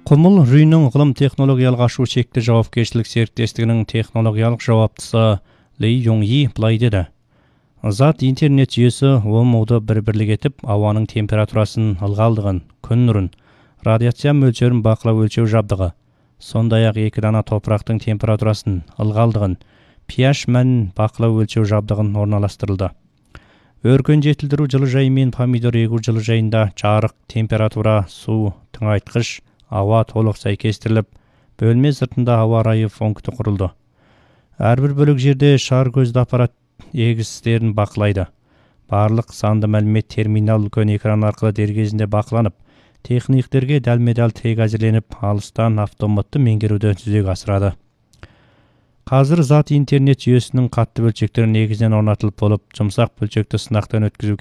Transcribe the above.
Құмыл Рүйнің ғылым технологиялық ашу шекті жауапкершілік серіктестігінің технологиялық жауаптысы Ли Юнг-и былай деді. Зат интернет жүйесі ОМУ-ды бір-бірлік етіп, ауаның температурасын, ылғалдығын, күн нұрын, радиация мөлшерін бақылау өлшеу жабдығы, сондай-ақ екі дана топырақтың температурасын, ылғалдығын, pH мәнін бақылау өлшеу жабдығын орналастырылды. Өркен жетілдіру жылыжайы мен помидор егу жылыжайында жарық, температура, су, тыңайтқыш, ауа толық сәйкестіріліп, бөлме сыртында ауа райы пункті құрылды. Әрбір бөлік жерде шар көзді аппарат егістерін бақылайды. Барлық санды мәлімет терминал үлкен экран арқылы дер кезінде бақыланып, техниктерге дәлме-дәл тірек әзірленіп, алыстан автоматты меңгеруді жүзеге асырады. Қазір зат интернет жүйесінің қатты бөлшектері негізінен орнатылып болып, жұмсақ бөлшекті сынақтан өткізу